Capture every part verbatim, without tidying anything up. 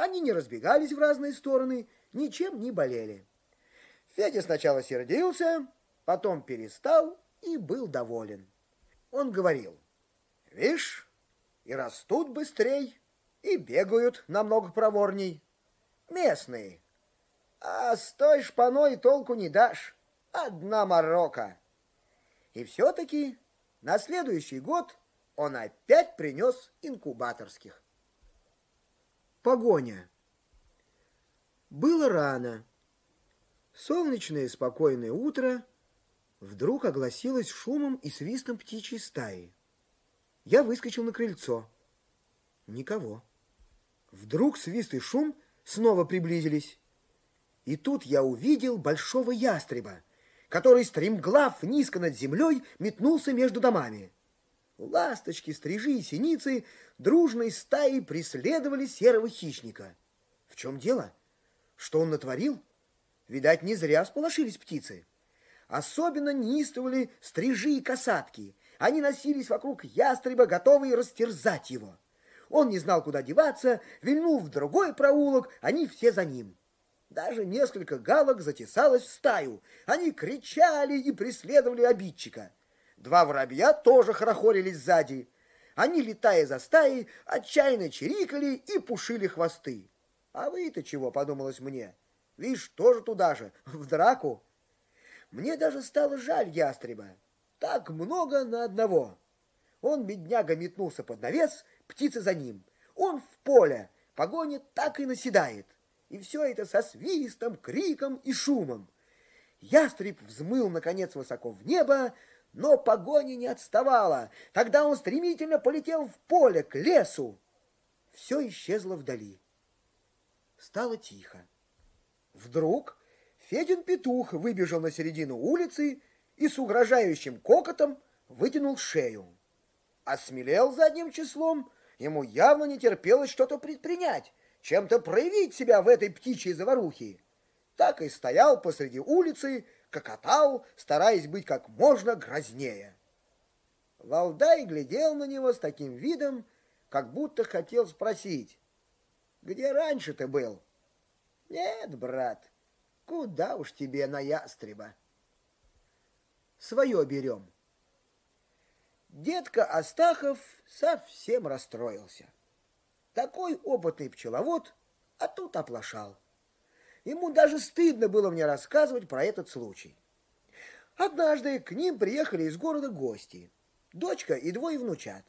Они не разбегались в разные стороны, ничем не болели. Федя сначала сердился, потом перестал и был доволен. Он говорил: «Вишь, и растут быстрей, и бегают намного проворней. Местные. А с той шпаной толку не дашь. Одна морока». И все-таки на следующий год он опять принес инкубаторских. Погоня. Было рано. Солнечное спокойное утро вдруг огласилось шумом и свистом птичьей стаи. Я выскочил на крыльцо. Никого. Вдруг свист и шум снова приблизились. И тут я увидел большого ястреба, который, стремглав низко над землей, метнулся между домами. Ласточки, стрижи и синицы дружной стаей преследовали серого хищника. В чем дело? Что он натворил? Видать, не зря сполошились птицы. Особенно неистовали стрижи и касатки. Они носились вокруг ястреба, готовые растерзать его. Он не знал, куда деваться, вильнул в другой проулок, они все за ним. Даже несколько галок затесалось в стаю. Они кричали и преследовали обидчика. Два воробья тоже хорохорились сзади. Они, летая за стаей, отчаянно чирикали и пушили хвосты. А вы-то чего, подумалось мне? Видишь, тоже туда же, в драку. Мне даже стало жаль ястреба. Так много на одного. Он, бедняга, метнулся под навес, птица за ним. Он в поле, погоня так и наседает. И все это со свистом, криком и шумом. Ястреб взмыл, наконец, высоко в небо, но погоня не отставала. Тогда он стремительно полетел в поле, к лесу. Все исчезло вдали. Стало тихо. Вдруг Федин петух выбежал на середину улицы и с угрожающим кокотом вытянул шею. Осмелел задним числом, ему явно не терпелось что-то предпринять, чем-то проявить себя в этой птичьей заварухе. Так и стоял посреди улицы, кокотал, стараясь быть как можно грознее. Валдай глядел на него с таким видом, как будто хотел спросить: «Где раньше ты был?» «Нет, брат, куда уж тебе на ястреба?» Свое берем. Дедка Астахов совсем расстроился. Такой опытный пчеловод, а тут оплошал. Ему даже стыдно было мне рассказывать про этот случай. Однажды к ним приехали из города гости, дочка и двое внучат.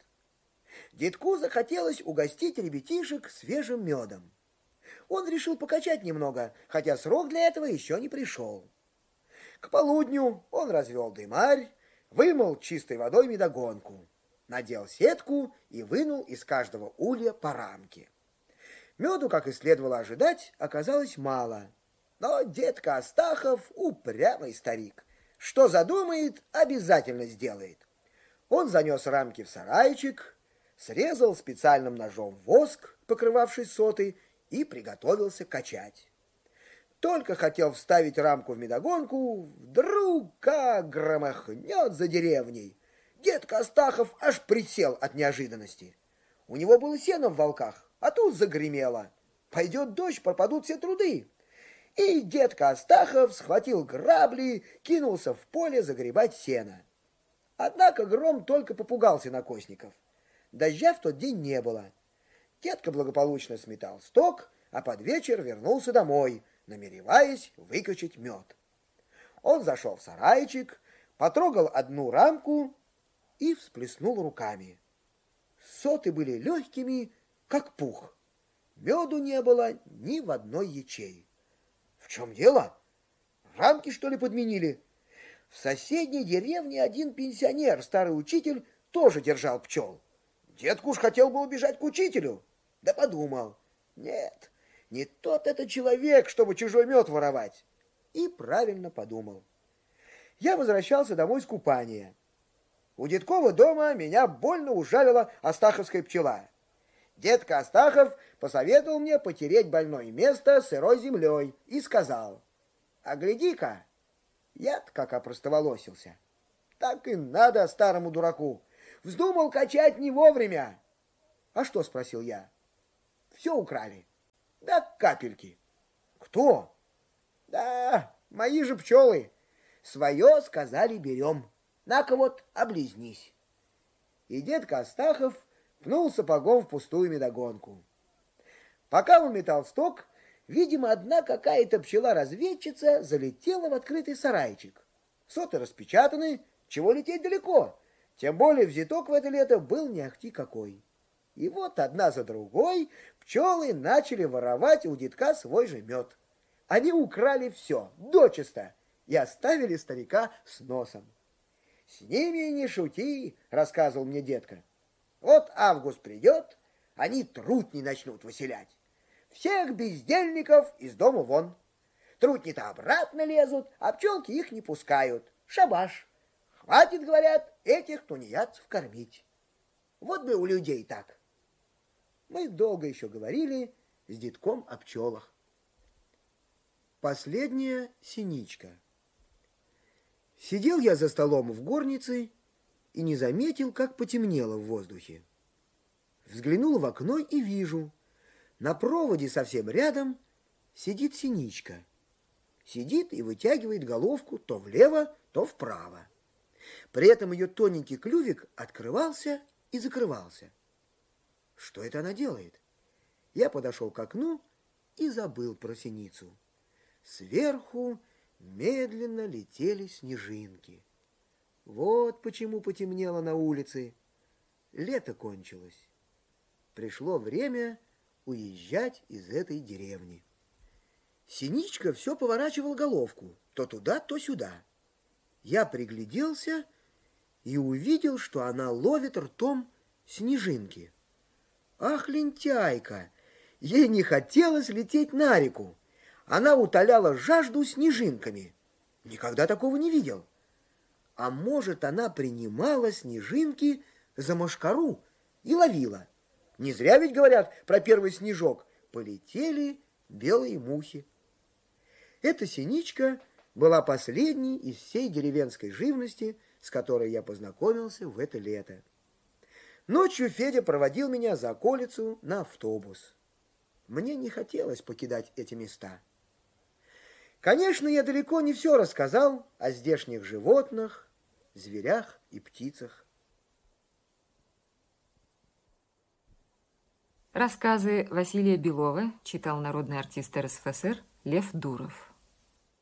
Дедку захотелось угостить ребятишек свежим медом. Он решил покачать немного, хотя срок для этого еще не пришел. К полудню он развел дымарь, вымыл чистой водой медогонку, надел сетку и вынул из каждого улья по рамке. Меду, как и следовало ожидать, оказалось мало. Но дедка Астахов упрямый старик. Что задумает, обязательно сделает. Он занес рамки в сарайчик, срезал специальным ножом воск, покрывавший соты, и приготовился качать. Только хотел вставить рамку в медогонку, вдруг как громыхнет за деревней. Дедка Астахов аж присел от неожиданности. У него было сено в волках, а тут загремело. Пойдет дождь, пропадут все труды. И дедка Астахов схватил грабли, кинулся в поле загребать сено. Однако гром только попугал сенокосников. Дождя в тот день не было. Дедка благополучно сметал сток, а под вечер вернулся домой, намереваясь выкачать мед. Он зашел в сарайчик, потрогал одну рамку и всплеснул руками. Соты были легкими, как пух. Меду не было ни в одной ячеи. В чем дело? Рамки, что ли, подменили? В соседней деревне один пенсионер, старый учитель, тоже держал пчел. Дедку уж хотел бы убежать к учителю, да подумал: нет, не тот это человек, чтобы чужой мед воровать. И правильно подумал. Я возвращался домой с купания. У дедкова дома меня больно ужалила астаховская пчела. Дедка Астахов посоветовал мне потереть больное место сырой землей и сказал: «А гляди-ка, я-то как опростоволосился. Так и надо старому дураку. Вздумал качать не вовремя». «А что?» — спросил я. «Все украли». Да капельки. Кто? Да, мои же пчелы. Свое, сказали, берем. На-ка вот, облизнись. И дедка Астахов пнул сапогом в пустую медогонку. Пока он метал сток, видимо, одна какая-то пчела-разведчица залетела в открытый сарайчик. Соты распечатаны, чего лететь далеко. Тем более взяток в это лето был не ахти какой. И вот одна за другой пчелы начали воровать у детка свой же мед. Они украли все, дочисто, и оставили старика с носом. «С ними не шути», — рассказывал мне детка. «Вот август придет, они трутни начнут выселять. Всех бездельников из дома вон. Трутни-то обратно лезут, а пчелки их не пускают. Шабаш. Хватит, говорят, этих тунеядцев кормить. Вот бы у людей так». Мы долго еще говорили с детком о пчелах. Последняя синичка. Сидел я за столом в горнице и не заметил, как потемнело в воздухе. Взглянул в окно и вижу, на проводе совсем рядом сидит синичка. Сидит и вытягивает головку то влево, то вправо. При этом ее тоненький клювик открывался и закрывался. Что это она делает? Я подошел к окну и забыл про синицу. Сверху медленно летели снежинки. Вот почему потемнело на улице. Лето кончилось. Пришло время уезжать из этой деревни. Синичка все поворачивала головку, то туда, то сюда. Я пригляделся и увидел, что она ловит ртом снежинки. Ах, лентяйка! Ей не хотелось лететь на реку. Она утоляла жажду снежинками. Никогда такого не видел. А может, она принимала снежинки за мошкару и ловила. Не зря ведь говорят про первый снежок. Полетели белые мухи. Эта синичка была последней из всей деревенской живности, с которой я познакомился в это лето. Ночью Федя проводил меня за околицу на автобус. Мне не хотелось покидать эти места. Конечно, я далеко не все рассказал о здешних животных, зверях и птицах. Рассказы Василия Белова читал народный артист эр эс эф эс эр Лев Дуров.